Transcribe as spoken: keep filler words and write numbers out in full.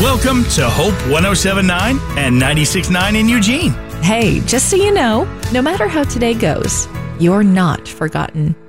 Welcome to Hope one oh seven point nine and ninety-six point nine in Eugene. Hey, just so you know, no matter how today goes, you're not forgotten.